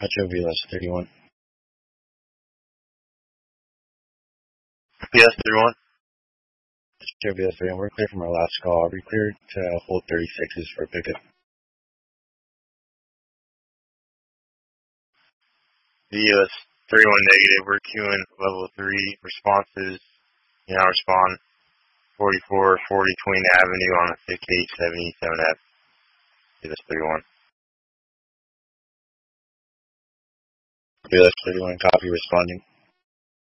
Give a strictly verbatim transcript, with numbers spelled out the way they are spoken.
Metro B S thirty-one. B S thirty-one. Metro B S thirty-one. We're clear from our last call. Are we cleared to hold thirty-sixes for pickup? B S thirty-one negative. We're queuing level three responses. You now respond forty-four forty Queen Avenue on the thick H seventy-seven F. B S thirty-one. B S thirty-one, copy, responding.